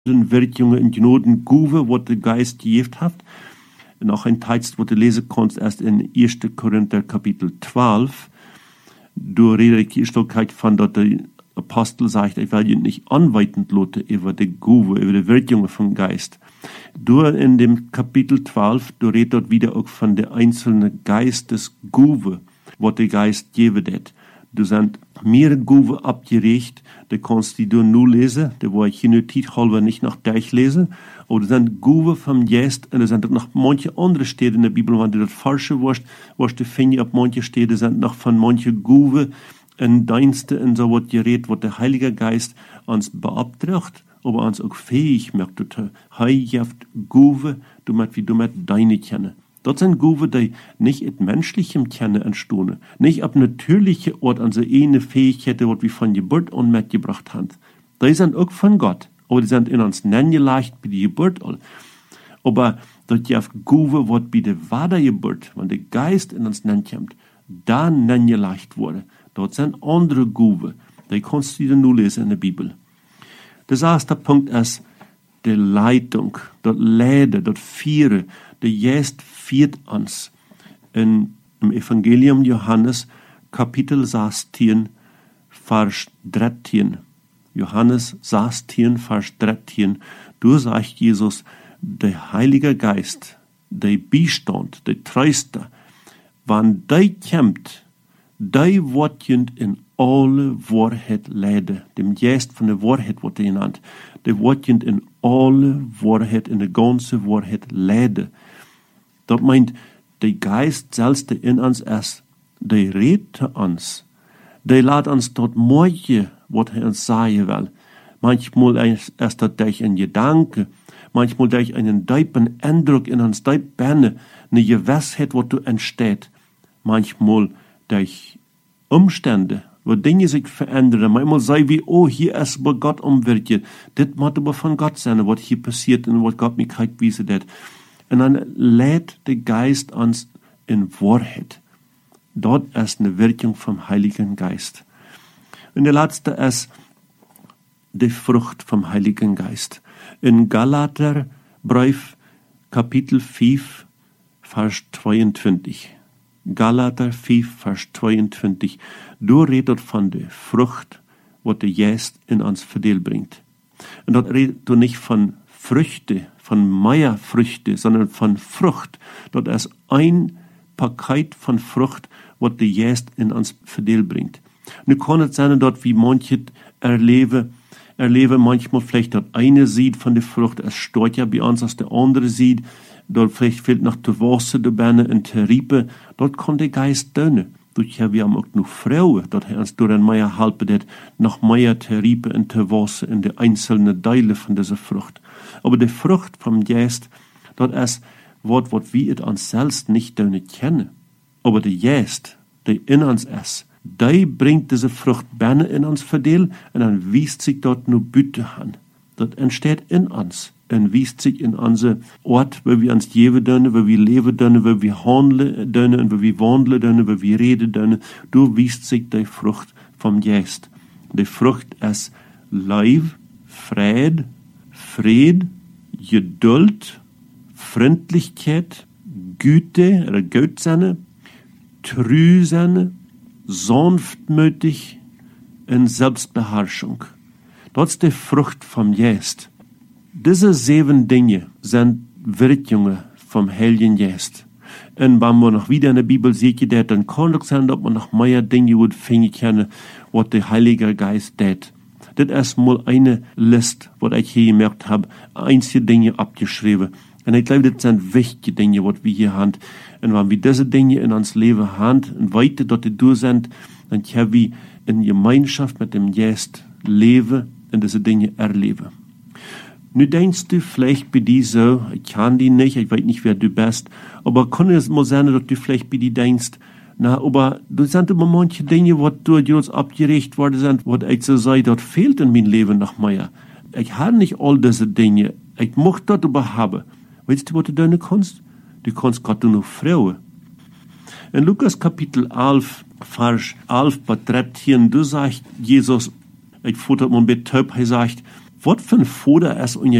Werkungen in Gnoden Guve, was der Geist geeft hat. Noch ein Text, wo du lesen kannst, erst in 1. Korinther Kapitel 12. Du redest die Stückheit von, dass der Apostel sagt, ich will ihn nicht anweitend lote über die Guve, über die Werkungen vom Geist. Du in dem Kapitel 12, du redest dort wieder auch von der einzelnen Geistesguve, was der Geist geben wird. Du sind mehrere Guve abgeregt, da kannst du nur lesen, da wo ich hier nur halber nicht nach durchlesen, aber da sind Guve vom Geist, und da sind noch manche andere Städte in der Bibel, wenn du das Falsche warst du finden, ab manche Städte sind noch von manche Guve in Dienste, in so was gerät, was der Heilige Geist uns beabtragt, aber uns auch fähig macht, heiligt Guve, du mit deine kennen. Dort sind Guve, die nicht in menschlichem Kennen entstehen, nicht ab natürliche Ort an so eine Fähigkeit, die wir von Geburt an mitgebracht haben. Die sind auch von Gott, aber die sind in uns nicht leicht bei der Geburt all. Aber dort ja Guve, was bei der Wadergeburt, wenn der Geist in uns kommt, dann nicht leicht wurde. Dort sind andere Guve, die kannst du nur lesen in der Bibel. Der erste Punkt ist die Leitung, dort Lede, dort Viere, der Geist führt uns. Im Evangelium Johannes, Kapitel 16, Vers 13. Johannes 16, Vers 13. Du sagst Jesus, der Heilige Geist, der Beistand, der Tröster, wann der kommt, der wird in alle Wahrheit leiden. Dem Geist von der Wahrheit wird genannt. Der wird in alle Wahrheit, in der ganze Wahrheit leiden. Das meint, der Geist selbst, der in uns ist, der redet zu uns. Der lässt uns dort morgen, was er uns sagen will. Manchmal ist das durch ein Gedanke, manchmal durch einen tiefen Eindruck in uns, tief Berne, eine Gewissheit, was du entsteht. Manchmal durch Umstände, wo Dinge sich verändern. Manchmal sei wie, oh, hier ist, wo Gott umwirkt. Das muss aber von Gott sein, was hier passiert und was Gott mir wiesen hat. Und dann lädt der Geist uns in Wahrheit. Dort ist eine Wirkung vom Heiligen Geist. Und der letzte ist die Frucht vom Heiligen Geist. In Galaterbrief, Kapitel 5, Vers 22. Galater 5, Vers 22. Du redet von der Frucht, was der Geist in uns verdeelt bringt. Und dort redet du nicht von Früchte, von Meierfrüchte, sondern von Frucht. Dort ist ein Paket von Frucht, was der Geist in uns verdeelt bringt. Nu kann es sein, dort wie manche erleben manchmal vielleicht dort eine sieht von der Frucht, es steht ja bei uns, als der andere sieht, dort vielleicht fehlt noch die Wasser, die Beine und die Riepe, dort kann der Geist dönen. Wir haben auch noch Frauen, dort uns durch ein Meier halten, dat noch mehr die Riepe und die Wasser in die einzelnen Teile von dieser Frucht. Aber die Frucht vom Geist, dort ist Wort, was wir it uns selbst nicht dönen kennen. Aber der Geist, der in uns ist, der bringt diese Frucht Berne in uns verdeelt und dann wiest sich dort nur Büte an. Das entsteht in uns und wiest sich in unser Ort, wo wir uns geben dürfen, wo wir leben dürfen, wo wir handeln dürfen, wo wir wandeln dürfen, wo wir reden dürfen. Du wiest sich die Frucht vom Geist. Die Frucht ist Liebe, Friede, Geduld, Freundlichkeit, Güte oder Götsein, Trüsein, sanftmütig und Selbstbeherrschung. Das ist die Frucht vom Geist. Diese 7 Dinge sind Wirkungen vom Heiligen Geist. Und wenn man noch wieder in der Bibel sieht, dann kann es sein, dass man noch mehr Dinge finden kann, was der Heilige Geist tut. Das ist mal eine Liste, was ich hier gemerkt habe, einzelne Dinge abgeschrieben. Und ich glaube, das sind wichtige Dinge, was wir hier haben. Und wenn wir diese Dinge in uns Leben haben und weiter dort durch sind, dann können wir in Gemeinschaft mit dem Geist leben und diese Dinge erleben. Nu denkst du vielleicht bei dir so, ich kann die nicht, ich weiß nicht, wer du bist, aber kann es mal sein, dass du vielleicht bei dir denkst, aber du sind immer manche Dinge, was durch uns abgerichtet worden sind, was ich so sage, dort fehlt in meinem Leben noch mehr. Ich habe nicht all diese Dinge, ich möchte dort aber haben. Weißt du, was du tun kannst? Du kannst Gott nur Frauen. In Lukas Kapitel 11, Vers 11 bis 13, du sagst Jesus, ich futter mal mit Töp, er sagt, Wat van voorder is on